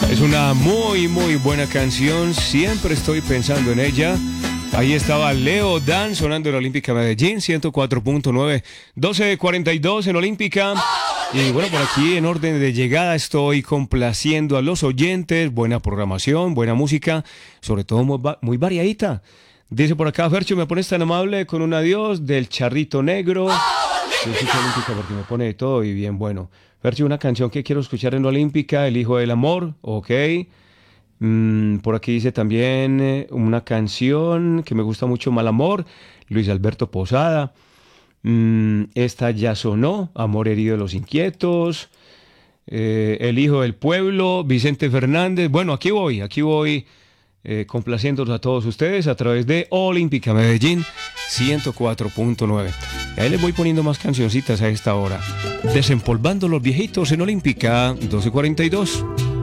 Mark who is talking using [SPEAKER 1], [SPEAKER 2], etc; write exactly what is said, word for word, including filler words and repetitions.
[SPEAKER 1] Es una muy, muy buena canción. Siempre estoy pensando en ella. Ahí estaba Leo Dan sonando en Olímpica Medellín, ciento cuatro punto nueve, doce cuarenta y dos en Olímpica. Y bueno, por aquí en orden de llegada estoy complaciendo a los oyentes. Buena programación, buena música, sobre todo muy, va- muy variadita. Dice por acá, Fercho, me pones tan amable con un adiós del Charrito Negro. Yo escucho Olímpica porque me pone de todo y bien bueno. Fercho, una canción que quiero escuchar en Olímpica, El Hijo del Amor, ok. Mm, por aquí dice también eh, una canción que me gusta mucho, Mal Amor, Luis Alberto Posada. Mm, esta ya sonó, Amor herido de los inquietos. Eh, El Hijo del Pueblo, Vicente Fernández. Bueno, aquí voy, aquí voy eh, complaciéndolos a todos ustedes a través de Olímpica Medellín ciento cuatro punto nueve. Y ahí les voy poniendo más cancioncitas a esta hora. Desempolvando los viejitos en Olímpica doce cuarenta y dos.